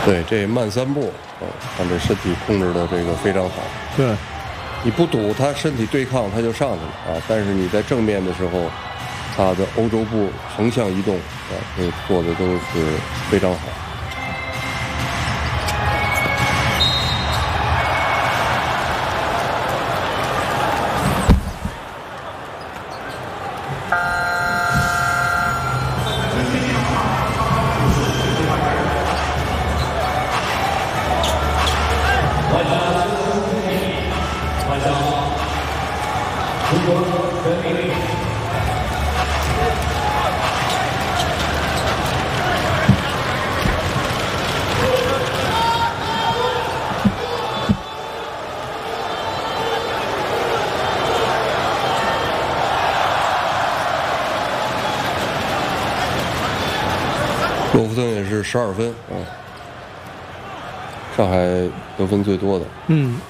对，这慢3步，看这身体控制的这个非常好。 对， 你不堵他身体对抗，他就上去了啊。但是你在正面的时候，他的欧洲步横向移动啊，这做的都是非常好。洛夫顿也是12分啊，上海得分最多的。 嗯。